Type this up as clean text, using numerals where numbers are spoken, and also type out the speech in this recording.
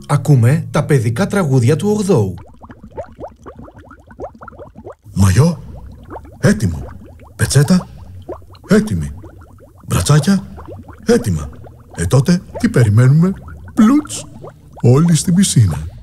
Ακούμε τα παιδικά τραγούδια του Ογδόου. Μαγιό, έτοιμο. Πετσέτα, έτοιμη. Μπρατσάκια, έτοιμα. Τότε τι περιμένουμε? Πλούτς, όλοι στην πισίνα.